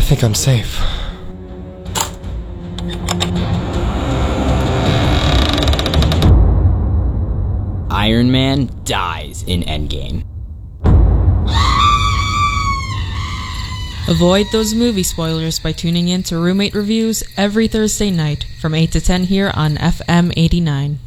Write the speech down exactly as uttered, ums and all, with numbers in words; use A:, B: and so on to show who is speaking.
A: think I'm safe.
B: Iron Man dies in Endgame.
C: Avoid those movie spoilers by tuning in to Roommate Reviews every Thursday night from eight to ten here on F M eighty-nine.